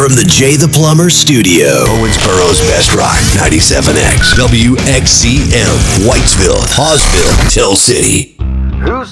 from the Jay the Plumber studio. Owensboro's Best Rock, 97X, WXCM, Whitesville, Hawesville, Till City. Who's